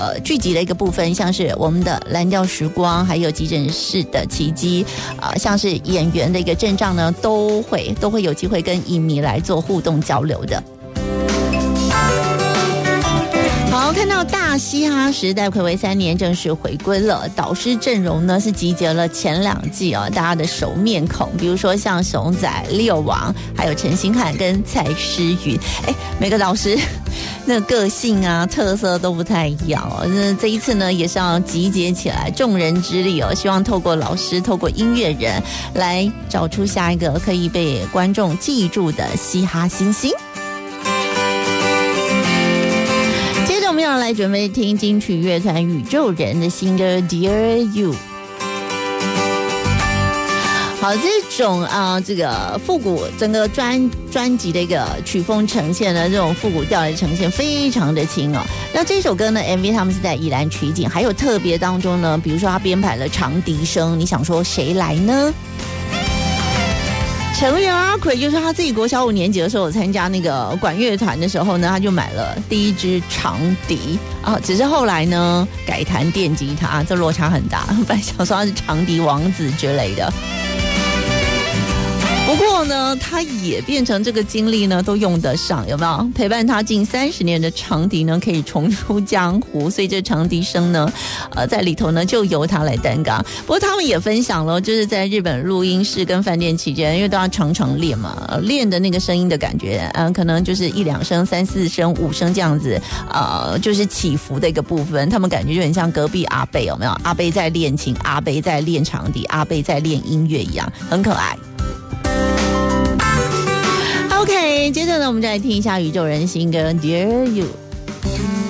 剧集的一个部分，像是我们的蓝调时光，还有急诊室的奇迹，像是演员的一个阵仗呢，都会有机会跟影迷来做互动交流的。好，看到大嘻哈时代睽违3年正式回归了，导师阵容呢是集结了前2季大家的熟面孔，比如说像熊仔、六王，还有陈星汉跟蔡诗芸。每个导师那个性啊特色都不太一样这一次呢也是要集结起来众人之力希望透过老师透过音乐人来找出下一个可以被观众记住的嘻哈新星。我们要来准备听金曲乐团宇宙人的新歌 Dear You。 好，这种这个复古整个专辑的一个曲风呈现呢，这种复古调的呈现非常的轻那这首歌呢 MV 他们是在宜兰取景，还有特别当中呢，比如说他编排了长笛声，你想说谁来呢？成员阿奎就是他自己国小5年级的时候参加那个管乐团的时候呢，他就买了第一支长笛只是后来呢改弹电吉他，这落差很大，本来想说他是长笛王子之类的。不过呢他也变成这个经历呢都用得上，有没有？陪伴他近30年的长笛呢可以重出江湖，所以这长笛声呢在里头呢就由他来担纲。不过他们也分享了，就是在日本录音室跟饭店期间，因为都要常常练嘛，练的那个声音的感觉可能就是1、2声、3、4声、5声这样子就是起伏的一个部分，他们感觉就很像隔壁阿贝，有没有？阿贝在练琴，阿贝在练长笛，阿贝在练音乐一样，很可爱。OK， 接着呢，我们再来听一下宇宙人新歌 Dear You。